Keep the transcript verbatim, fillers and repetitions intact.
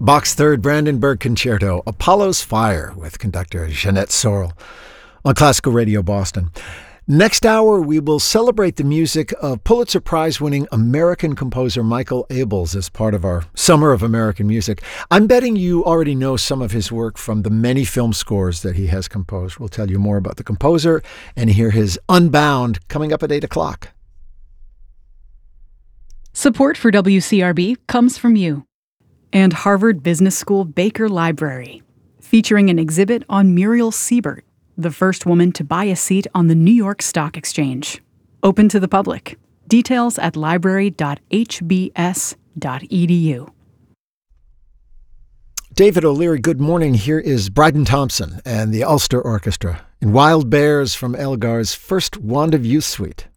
Bach's Third Brandenburg Concerto, Apollo's Fire, with conductor Jeanette Sorrell, on Classical Radio Boston. Next hour, we will celebrate the music of Pulitzer Prize-winning American composer Michael Abels as part of our Summer of American Music. I'm betting you already know some of his work from the many film scores that he has composed. We'll tell you more about the composer and hear his Unbound coming up at eight o'clock. Support for W C R B comes from you and Harvard Business School Baker Library, featuring an exhibit on Muriel Siebert, the first woman to buy a seat on the New York Stock Exchange. Open to the public. Details at library dot h b s dot e d u. David O'Leary, good morning. Here is Bryden Thompson and the Ulster Orchestra in Wild Bears from Elgar's first Wand of Youth Suite.